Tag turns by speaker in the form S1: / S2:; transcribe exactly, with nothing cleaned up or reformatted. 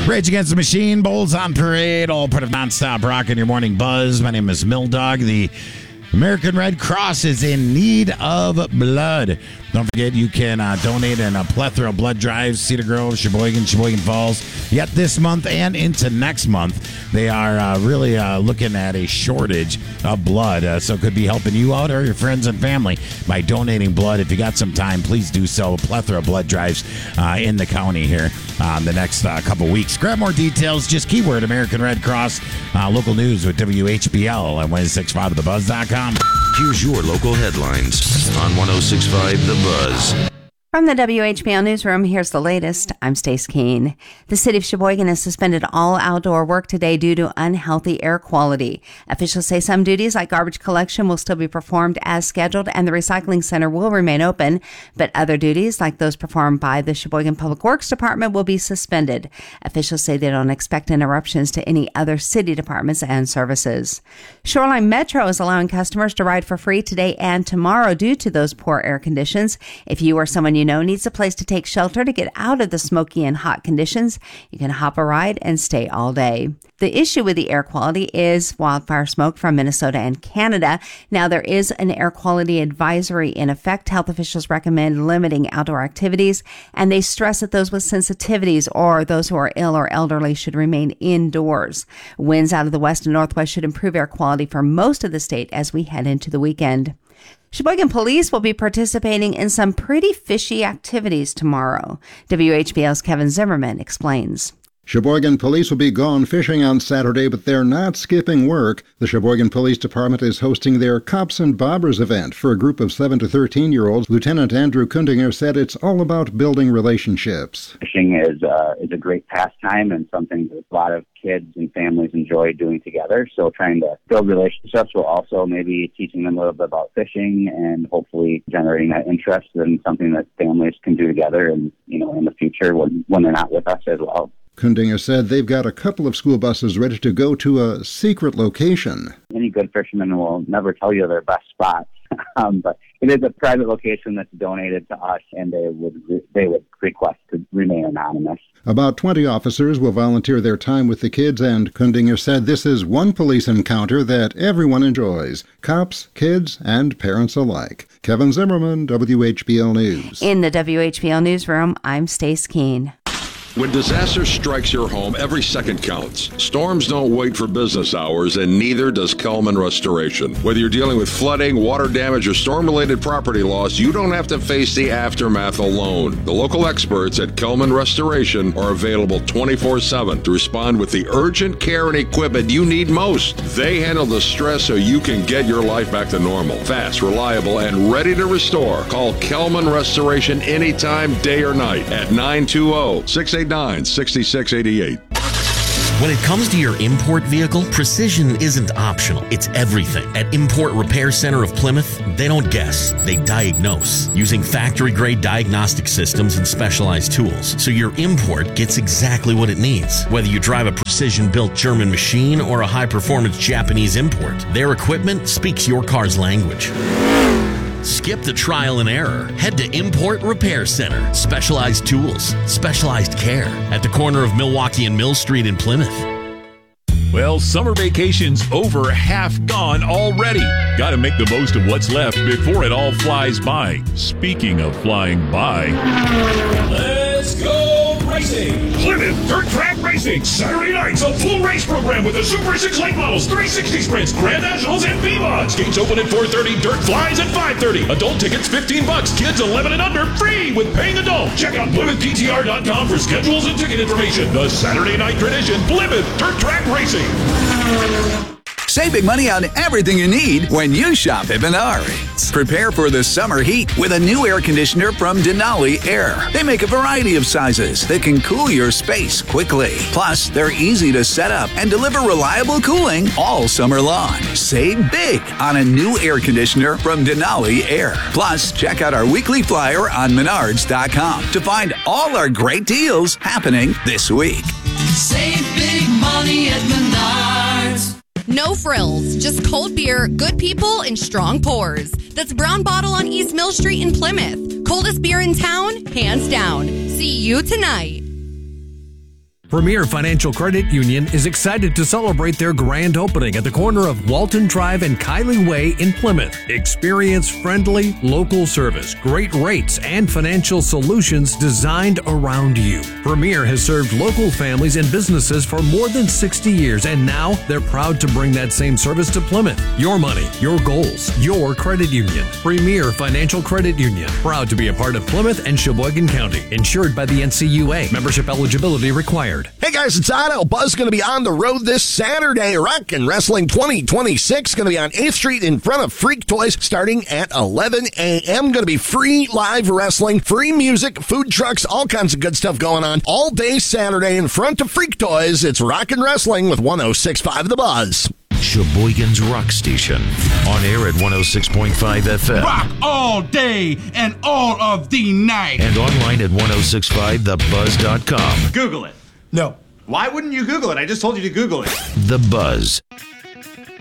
S1: Rage Against the Machine, Bulls on Parade, all part of nonstop rock in your morning buzz. My name is Milldog. The American Red Cross is in need of blood. Don't forget, you can uh, donate in a plethora of blood drives, Cedar Grove, Sheboygan, Sheboygan Falls. Yet this month and into next month, they are uh, really uh, looking at a shortage of blood. Uh, so it could be helping you out or your friends and family by donating blood. If you got some time, please do so. A plethora of blood drives uh, in the county here uh, the next uh, couple weeks. Grab more details. Just keyword American Red Cross. Uh, local news with W H B L at one oh six point five the buzz dot com.
S2: Here's your local headlines on one oh six point five The Buzz.
S3: From the W H B L Newsroom, here's the latest. I'm Stace Keene. The city of Sheboygan has suspended all outdoor work today due to unhealthy air quality. Officials say some duties like garbage collection will still be performed as scheduled and the recycling center will remain open, but other duties like those performed by the Sheboygan Public Works Department will be suspended. Officials say they don't expect interruptions to any other city departments and services. Shoreline Metro is allowing customers to ride for free today and tomorrow due to those poor air conditions. If you or someone you know needs a place to take shelter to get out of the smoky and hot conditions, you can hop a ride and stay all day. The issue with the air quality is wildfire smoke from Minnesota and Canada. Now there is an air quality advisory in effect. Health officials recommend limiting outdoor activities, and they stress that those with sensitivities or those who are ill or elderly should remain indoors. Winds out of the west and northwest should improve air quality for most of the state as we head into the weekend. Sheboygan Police will be participating in some pretty fishy activities tomorrow. W H B L's Kevin Zimmerman explains.
S4: Sheboygan Police will be gone fishing on Saturday, but they're not skipping work. The Sheboygan Police Department is hosting their Cops and Bobbers event for a group of seven to thirteen-year-olds. Lieutenant Andrew Kundinger said it's all about building relationships.
S5: Fishing is, uh, is a great pastime and something that a lot of kids and families enjoy doing together. So trying to build relationships while also maybe teaching them a little bit about fishing and hopefully generating that interest in something that families can do together and, you know, in the future when, when they're not with us as well.
S4: Kundinger said they've got a couple of school buses ready to go to a secret location.
S5: Any good fisherman will never tell you their best spots, um, but it is a private location that's donated to us, and they would they would request to remain anonymous.
S4: About twenty officers will volunteer their time with the kids, and Kundinger said this is one police encounter that everyone enjoys, cops, kids, and parents alike. Kevin Zimmerman, W H B L News.
S3: In the W H B L Newsroom, I'm Stace Keene.
S6: When disaster strikes your home, every second counts. Storms don't wait for business hours, and neither does Kelman Restoration. Whether you're dealing with flooding, water damage, or storm-related property loss, you don't have to face the aftermath alone. The local experts at Kelman Restoration are available twenty-four seven to respond with the urgent care and equipment you need most. They handle the stress so you can get your life back to normal. Fast, reliable, and ready to restore. Call Kelman Restoration anytime, day or night, at nine two zero, six eight nine, six six eight eight.
S7: When it comes to your import vehicle, precision isn't optional. It's everything. At Import Repair Center of Plymouth, they don't guess, they diagnose using factory-grade diagnostic systems and specialized tools, so your import gets exactly what it needs. Whether you drive a precision-built German machine or a high-performance Japanese import, their equipment speaks your car's language. Skip the trial and error. Head to Import Repair Center. Specialized tools, specialized care at the corner of Milwaukee and Mill Street in Plymouth.
S8: Well, summer vacation's over, half gone already. Got to make the most of what's left before it all flies by. Speaking of flying by, let's go racing! Plymouth Dirt Track Racing. Saturday nights, a full race program with the Super six late models, three sixty sprints, Grand Nationals, and V-Mods. Gates open at four thirty, dirt flies at five thirty. Adult tickets fifteen bucks, kids eleven and under free with paying adult. Check out Plymouth P T R dot com for schedules and ticket information. The Saturday night tradition, Plymouth Dirt Track Racing.
S9: Save big money on everything you need when you shop at Menards. Prepare for the summer heat with a new air conditioner from Denali Air. They make a variety of sizes that can cool your space quickly. Plus, they're easy to set up and deliver reliable cooling all summer long. Save big on a new air conditioner from Denali Air. Plus, check out our weekly flyer on Menards dot com to find all our great deals happening this week.
S10: Save big money at Menards. No frills, just cold beer, good people, and strong pours. That's Brown Bottle on East Mill Street in Plymouth. Coldest beer in town, hands down. See you tonight.
S11: Premier Financial Credit Union is excited to celebrate their grand opening at the corner of Walton Drive and Kylie Way in Plymouth. Experience friendly, local service, great rates, and financial solutions designed around you. Premier has served local families and businesses for more than sixty years, and now they're proud to bring that same service to Plymouth. Your money, your goals, your credit union. Premier Financial Credit Union. Proud to be a part of Plymouth and Sheboygan County. Insured by the N C U A. Membership eligibility required.
S12: Hey guys, it's Otto. Buzz going to be on the road this Saturday. Rock and Wrestling twenty twenty-six going to be on eighth Street in front of Freak Toys starting at eleven a.m. Going to be free live wrestling, free music, food trucks, all kinds of good stuff going on all day Saturday in front of Freak Toys. It's Rock and Wrestling with one oh six point five The Buzz.
S2: Sheboygan's Rock Station. On air at one oh six point five F M.
S13: Rock all day and all of the night.
S2: And online at ten sixty-five the buzz dot com.
S14: Google it.
S13: No.
S14: Why wouldn't you Google it? I just told you to Google it.
S2: The Buzz.